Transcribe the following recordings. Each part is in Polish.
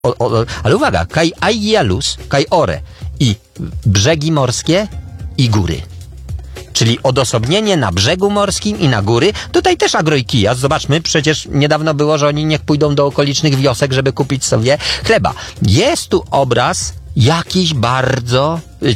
Ale uwaga, kaj aigialus, kaj ore. I brzegi morskie i góry. Czyli odosobnienie na brzegu morskim i na góry. Tutaj też agroikija. Zobaczmy, przecież niedawno było, że oni niech pójdą do okolicznych wiosek, żeby kupić sobie chleba. Jest tu obraz jakiś bardzo,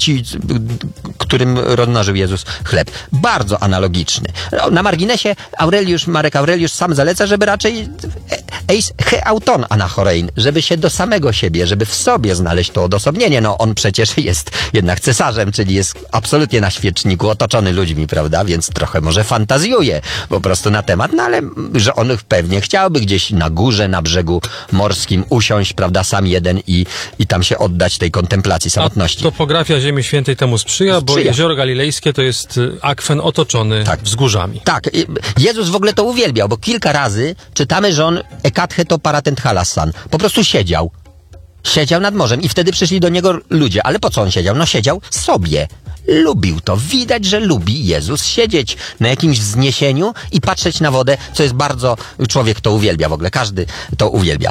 którym rozmnożył Jezus chleb. Bardzo analogiczny. Na marginesie Marek Aureliusz sam zaleca, żeby raczej eis he auton anachorein, żeby się do samego siebie, żeby w sobie znaleźć to odosobnienie. No on przecież jest jednak cesarzem, czyli jest absolutnie na świeczniku, otoczony ludźmi, prawda? Więc trochę może fantazjuje po prostu na temat, no ale że on pewnie chciałby gdzieś na górze, na brzegu morskim usiąść, prawda, sam jeden i tam się oddać tej kontemplacji samotności. A topografia Ziemi Świętej temu sprzyja, bo Jezioro Galilejskie to jest akwen otoczony wzgórzami. Tak. Jezus w ogóle to uwielbiał, bo kilka razy czytamy, że on ekathe to paratent halassan. Po prostu siedział. Siedział nad morzem i wtedy przyszli do niego ludzie. Ale po co on siedział? No siedział sobie. Lubił to. Widać, że lubi Jezus siedzieć na jakimś wzniesieniu i patrzeć na wodę, co jest bardzo... Człowiek to uwielbia w ogóle. Każdy to uwielbia.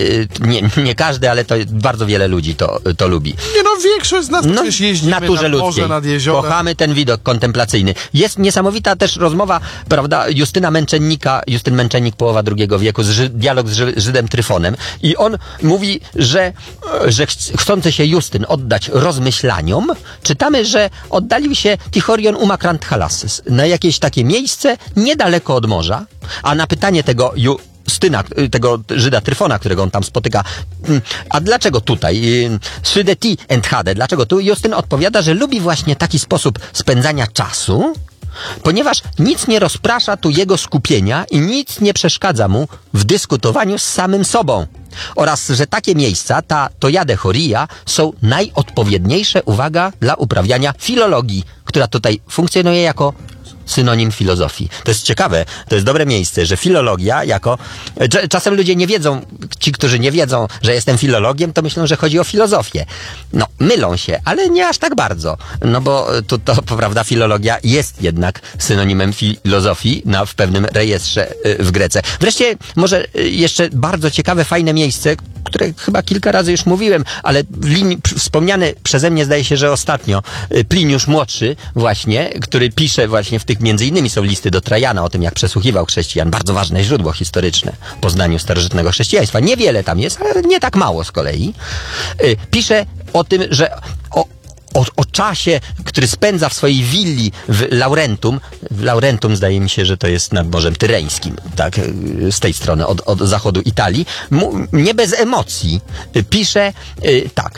Nie każdy, ale to bardzo wiele ludzi to lubi. Nie no, większość z nas przecież jeździmy naturze nad morze, ludzkiej. nad jeziorem. Kochamy ten widok kontemplacyjny. Jest niesamowita też rozmowa, prawda, Justyn Męczennik, połowa II wieku, dialog z Żydem Tryfonem. I on mówi, że chcący się Justyn oddać rozmyślaniom, czytamy, że oddalił się Tichorion umakrant halasys na jakieś takie miejsce niedaleko od morza, a na pytanie tego Justyna, tego Żyda Tryfona, którego on tam spotyka, a dlaczego tutaj? Sydeti enthade, dlaczego tu? Justyn odpowiada, że lubi właśnie taki sposób spędzania czasu, ponieważ nic nie rozprasza tu jego skupienia i nic nie przeszkadza mu w dyskutowaniu z samym sobą. Oraz, że takie miejsca, ta Tojade Choria, są najodpowiedniejsze, uwaga, dla uprawiania filologii, która tutaj funkcjonuje jako synonim filozofii. To jest ciekawe, to jest dobre miejsce, że filologia jako... Czasem ludzie nie wiedzą, ci, którzy nie wiedzą, że jestem filologiem, to myślą, że chodzi o filozofię. No, mylą się, ale nie aż tak bardzo. No bo to prawda, filologia jest jednak synonimem filozofii w pewnym rejestrze w Grece. Wreszcie, może jeszcze bardzo ciekawe, fajne miejsce, które chyba kilka razy już mówiłem, ale wspomniany przeze mnie, zdaje się, że ostatnio, Pliniusz Młodszy właśnie, który pisze właśnie w tych, między innymi są listy do Trajana o tym, jak przesłuchiwał chrześcijan. Bardzo ważne źródło historyczne w poznaniu starożytnego chrześcijaństwa. Niewiele tam jest, ale nie tak mało z kolei. Pisze o tym, że o czasie, który spędza w swojej willi w Laurentum. W Laurentum zdaje mi się, że to jest nad Morzem Tyreńskim, tak, z tej strony, od zachodu Italii. Nie bez emocji. Pisze tak.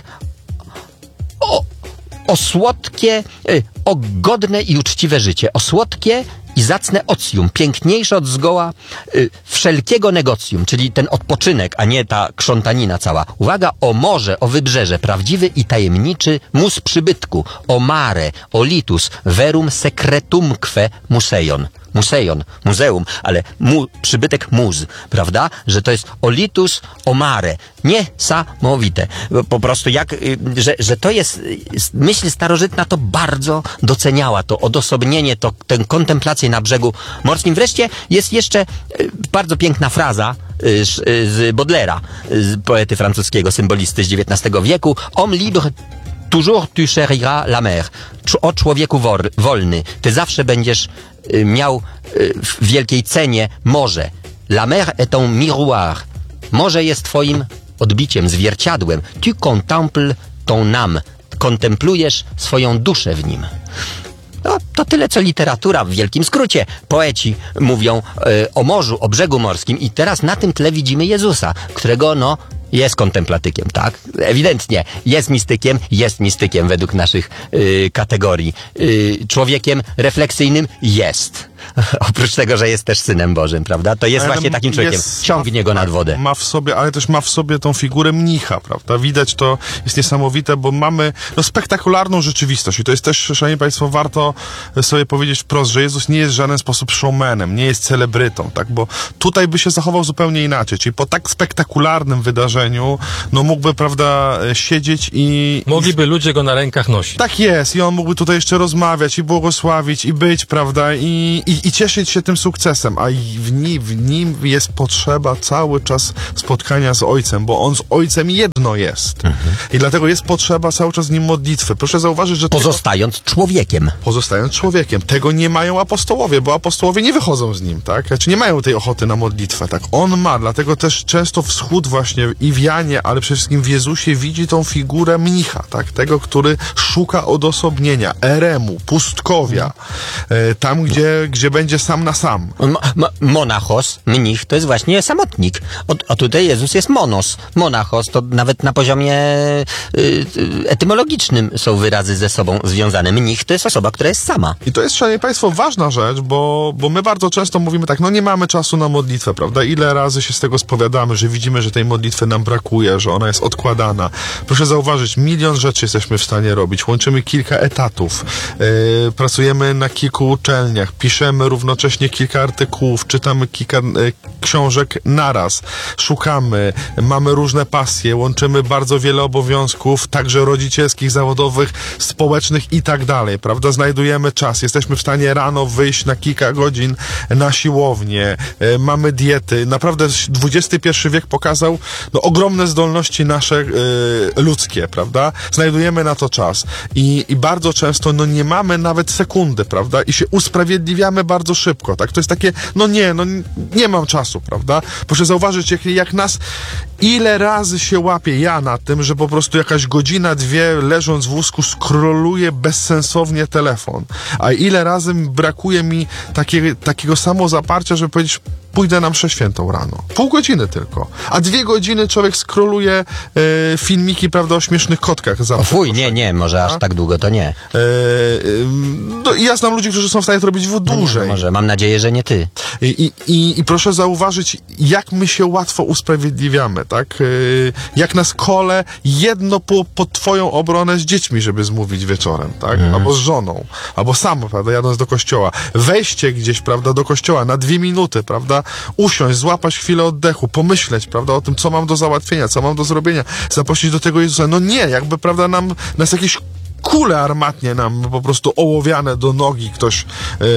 O słodkie, o godne i uczciwe życie. O słodkie i zacne ocium, piękniejsze od zgoła wszelkiego negocjum, czyli ten odpoczynek, a nie ta krzątanina cała. Uwaga, o morze, o wybrzeże, prawdziwy i tajemniczy mus przybytku, o mare, o litus, verum secretumque museion. Muzeum, ale przybytek muz, prawda? Że to jest olitus omare. Niesamowite. Po prostu że to jest, myśl starożytna to bardzo doceniała, to odosobnienie, tę kontemplację na brzegu morskim. Wreszcie jest jeszcze bardzo piękna fraza z Baudelaire'a, z poety francuskiego, symbolisty z XIX wieku. Homme libre, toujours tu chériras la mer. O człowieku wolny, ty zawsze będziesz miał w wielkiej cenie morze. La mer est un miroir. Morze jest twoim odbiciem, zwierciadłem. Tu contemples ton âme. Kontemplujesz swoją duszę w nim. No, to tyle, co literatura w wielkim skrócie. Poeci mówią o morzu, o brzegu morskim i teraz na tym tle widzimy Jezusa, którego jest kontemplatykiem, tak? Ewidentnie. Jest mistykiem według naszych kategorii. Człowiekiem refleksyjnym jest. Oprócz tego, że jest też Synem Bożym, prawda? To jest właśnie takim człowiekiem. Ciągnie go nad wodę. Ale też ma w sobie tą figurę mnicha, prawda? Widać, to jest niesamowite, bo mamy spektakularną rzeczywistość i to jest też, szanowni państwo, warto sobie powiedzieć wprost, że Jezus nie jest w żaden sposób showmanem, nie jest celebrytą, tak? Bo tutaj by się zachował zupełnie inaczej, czyli po tak spektakularnym wydarzeniu, mógłby, prawda, siedzieć i... Mogliby ludzie go na rękach nosić. Tak jest i on mógłby tutaj jeszcze rozmawiać i błogosławić i być, prawda, i i cieszyć się tym sukcesem, a w nim jest potrzeba cały czas spotkania z Ojcem, bo on z Ojcem jedno jest. I dlatego jest potrzeba cały czas z nim modlitwy. Proszę zauważyć, że Pozostając człowiekiem. Pozostając człowiekiem. Tego nie mają apostołowie, bo apostołowie nie wychodzą z nim, tak? Znaczy nie mają tej ochoty na modlitwę, tak? On ma, dlatego też często wschód właśnie i w Janie, ale przede wszystkim w Jezusie widzi tą figurę mnicha, tak? Tego, który szuka odosobnienia, eremu, pustkowia, tam, gdzie będzie sam na sam. Monachos, mnich, to jest właśnie samotnik. A tutaj Jezus jest monos. Monachos to nawet na poziomie etymologicznym są wyrazy ze sobą związane. Mnich to jest osoba, która jest sama. I to jest, szanowni państwo, ważna rzecz, bo my bardzo często mówimy tak, no nie mamy czasu na modlitwę, prawda? Ile razy się z tego spowiadamy, że widzimy, że tej modlitwy nam brakuje, że ona jest odkładana. Proszę zauważyć, 1 000 000 rzeczy jesteśmy w stanie robić. Łączymy kilka etatów, pracujemy na kilku uczelniach, piszemy równocześnie kilka artykułów, czytamy kilka książek naraz, szukamy, mamy różne pasje, łączymy bardzo wiele obowiązków, także rodzicielskich, zawodowych, społecznych i tak dalej, prawda? Znajdujemy czas, jesteśmy w stanie rano wyjść na kilka godzin na siłownię, mamy diety. Naprawdę XXI wiek pokazał ogromne zdolności nasze ludzkie, prawda? Znajdujemy na to czas i bardzo często nie mamy nawet sekundy, prawda? I się usprawiedliwiamy bardzo szybko, tak? To jest takie, nie mam czasu, prawda? Proszę zauważyć, jak nas ile razy się łapie ja na tym, że po prostu jakaś godzina, 2 leżąc w wózku scrolluję bezsensownie telefon, a ile razy brakuje mi takiego samozaparcia, żeby powiedzieć, pójdę na mszę świętą rano. Pół godziny tylko. A 2 godziny człowiek scrolluje filmiki, prawda, o śmiesznych kotkach. Fuj, nie, może aż tak długo to nie. Ja znam ludzi, którzy są w stanie to robić dłużej. Może, mam nadzieję, że nie ty. I proszę zauważyć, jak my się łatwo usprawiedliwiamy, tak? Jak nas kole jedno pod twoją obronę z dziećmi, żeby zmówić wieczorem, tak? Albo z żoną, albo sam, prawda, jadąc do kościoła. Wejście gdzieś, prawda, do kościoła na 2 minuty, prawda? Usiąść, złapać chwilę oddechu, pomyśleć, prawda, o tym, co mam do załatwienia, co mam do zrobienia, zaprosić do tego Jezusa. Jakby, prawda, nas jakieś kule armatnie nam po prostu ołowiane do nogi ktoś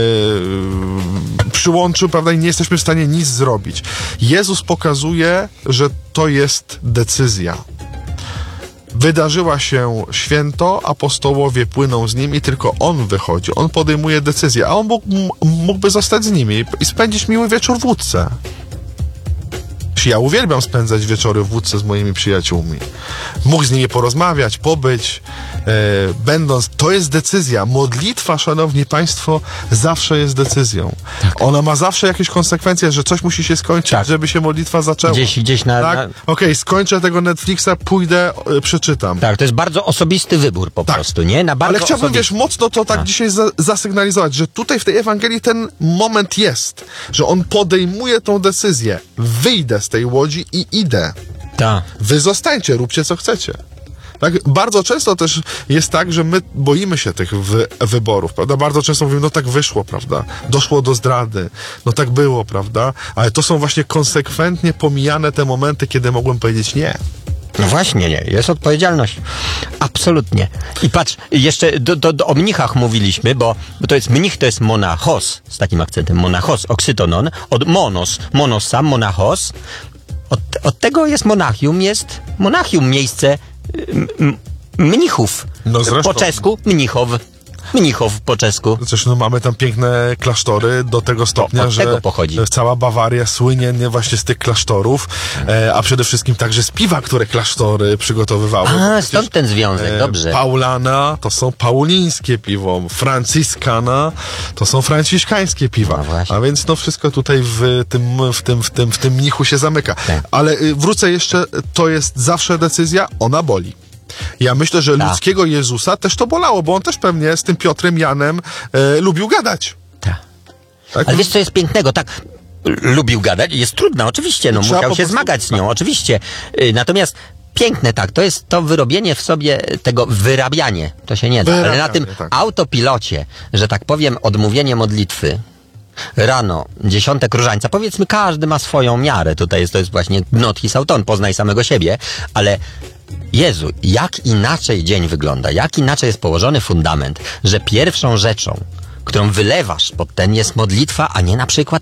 przyłączył, prawda, i nie jesteśmy w stanie nic zrobić. Jezus pokazuje, że to jest decyzja. Wydarzyła się święto, apostołowie płyną z nim i tylko on wychodzi. On podejmuje decyzję, a on mógłby zostać z nimi i spędzić miły wieczór w łódce. Ja uwielbiam spędzać wieczory w łódce z moimi przyjaciółmi. Mógł z nimi porozmawiać, pobyć, będąc. To jest decyzja. Modlitwa, szanowni państwo, zawsze jest decyzją. Tak. Ona ma zawsze jakieś konsekwencje, że coś musi się skończyć, tak, żeby się modlitwa zaczęła. Gdzieś na... Tak? Okej, skończę tego Netflixa, pójdę, przeczytam. Tak, to jest bardzo osobisty wybór po prostu, nie? Ale chciałbym, mocno to tak dzisiaj zasygnalizować, że tutaj w tej Ewangelii ten moment jest, że on podejmuje tą decyzję. Wyjdę z tej łodzi i idę. Tak. Wy zostańcie, róbcie co chcecie. Tak? Bardzo często też jest tak, że my boimy się tych wyborów, prawda? Bardzo często mówimy, tak wyszło, prawda? Doszło do zdrady, tak było, prawda? Ale to są właśnie konsekwentnie pomijane te momenty, kiedy mogłem powiedzieć nie. No właśnie, nie. Jest odpowiedzialność. Absolutnie. I patrz, jeszcze o mnichach mówiliśmy, bo to jest mnich, to jest monachos, z takim akcentem, monachos, oksytonon, od monos sam, monachos. Od tego jest monachium, miejsce mnichów. Zresztą. Po czesku mnichow po czesku. Zresztą mamy tam piękne klasztory do tego stopnia, że cała Bawaria słynie właśnie z tych klasztorów, a przede wszystkim także z piwa, które klasztory przygotowywały. Stąd ten związek, dobrze. Paulana to są paulińskie piwo, Franciskana to są franciszkańskie piwa. A więc wszystko tutaj w tym mnichu się zamyka. Tak. Ale wrócę jeszcze, to jest zawsze decyzja, ona boli. Ja myślę, że ludzkiego Jezusa też to bolało, bo on też pewnie z tym Piotrem, Janem lubił gadać. Tak? Ale wiesz, co jest pięknego? Tak, lubił gadać, jest trudna, oczywiście, musiał się zmagać z nią, oczywiście. Natomiast piękne, to jest to wyrobienie w sobie tego, wyrabianie, to się nie da, ale na tym autopilocie, że tak powiem, odmówienie modlitwy, rano, 10 różańca, powiedzmy, każdy ma swoją miarę, to jest właśnie not his auton, poznaj samego siebie, ale Jezu, jak inaczej dzień wygląda, jak inaczej jest położony fundament, że pierwszą rzeczą, którą wylewasz pod ten, jest modlitwa, a nie na przykład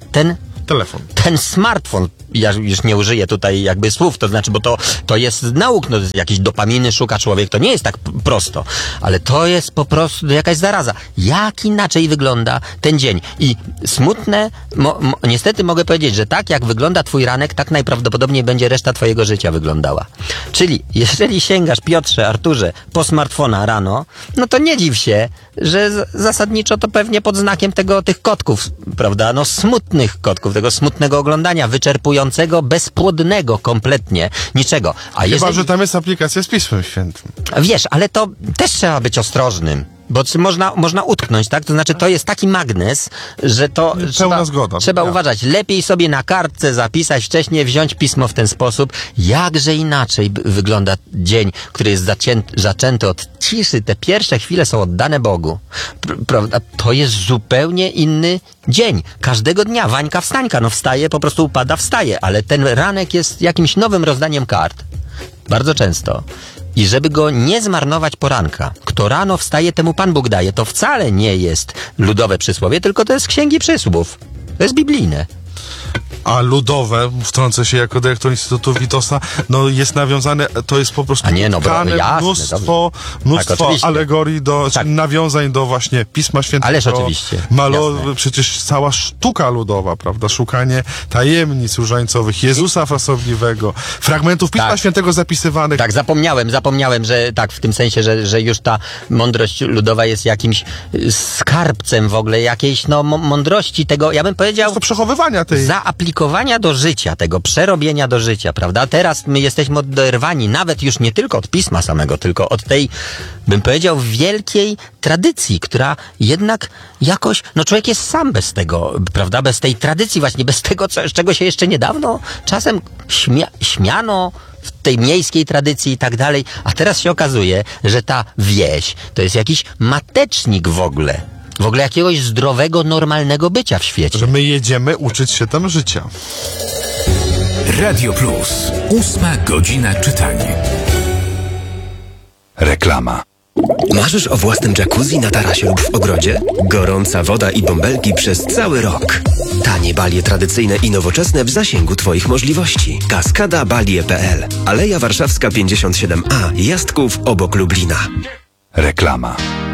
ten smartfon. Ja już nie użyję tutaj jakby słów, to znaczy, bo to jest nauk, no jakieś dopaminy szuka człowiek, to nie jest tak prosto, ale to jest po prostu jakaś zaraza. Jak inaczej wygląda ten dzień? I smutne, niestety mogę powiedzieć, że tak jak wygląda twój ranek, tak najprawdopodobniej będzie reszta twojego życia wyglądała. Czyli jeżeli sięgasz, Piotrze, Arturze, po smartfona rano, no to nie dziw się, że zasadniczo to pewnie pod znakiem tych kotków, prawda, no smutnych kotków, tego smutnego oglądania, wyczerpującego, bezpłodnego kompletnie, niczego. Chyba, że tam jest aplikacja z Pismem Świętym. Wiesz, ale to też trzeba być ostrożnym. Bo można utknąć, tak? To znaczy, to jest taki magnes, że to trzeba uważać. Lepiej sobie na kartce zapisać wcześniej, wziąć pismo w ten sposób. Jakże inaczej wygląda dzień, który jest zaczęty od ciszy. Te pierwsze chwile są oddane Bogu. Prawda? To jest zupełnie inny dzień. Każdego dnia. Wańka wstańka. No wstaje, po prostu upada, wstaje. Ale ten ranek jest jakimś nowym rozdaniem kart. Bardzo często. I żeby go nie zmarnować poranka, kto rano wstaje, temu Pan Bóg daje. To wcale nie jest ludowe przysłowie, tylko to jest z Księgi Przysłów. To jest biblijne. A ludowe, wtrącę się jako dyrektor Instytutu Witosa, no jest nawiązane, to jest po prostu mnóstwo alegorii nawiązań do właśnie Pisma Świętego. Ależ oczywiście. Przecież cała sztuka ludowa, prawda? Szukanie tajemnic różańcowych, Jezusa frasobliwego, fragmentów Pisma Świętego zapisywanych. Tak, zapomniałem, że tak, w tym sensie, że już ta mądrość ludowa jest jakimś skarbcem w ogóle, jakiejś mądrości tego, ja bym powiedział... To przechowywania tej... Zaaplikowania do życia, tego przerobienia do życia, prawda? Teraz my jesteśmy oderwani nawet już nie tylko od Pisma samego, tylko od tej, bym powiedział, wielkiej tradycji, która jednak jakoś, no człowiek jest sam bez tego, prawda? Bez tej tradycji właśnie, bez tego, z czego się jeszcze niedawno czasem śmiano, w tej miejskiej tradycji i tak dalej, a teraz się okazuje, że ta wieś to jest jakiś matecznik w ogóle jakiegoś zdrowego, normalnego bycia w świecie. Że my jedziemy uczyć się tam życia. Radio Plus. 8 godzina czytania. Reklama. Marzysz o własnym jacuzzi na tarasie lub w ogrodzie? Gorąca woda i bąbelki przez cały rok. Tanie balie tradycyjne i nowoczesne w zasięgu Twoich możliwości. Kaskadabalie.pl. Aleja Warszawska 57A. Jastków obok Lublina. Reklama.